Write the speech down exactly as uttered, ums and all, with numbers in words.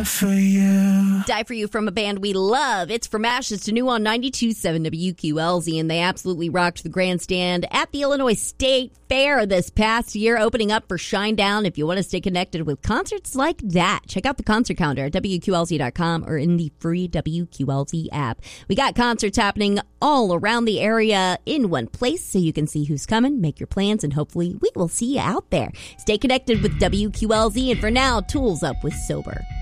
die for you. Die for You from a band we love. It's From Ashes to New on ninety-two point seven W Q L Z, and they absolutely rocked the grandstand at the Illinois State Fair this past year, opening up for Shinedown. If you want to stay connected with concerts like that, check out the concert calendar at W Q L Z dot com or in the free W Q L Z app. We got concerts happening all around the area in one place, so you can see who's coming, make your plans, and hopefully we will see you out there. Stay connected with W Q L Z, and for now, Tools up with Sober.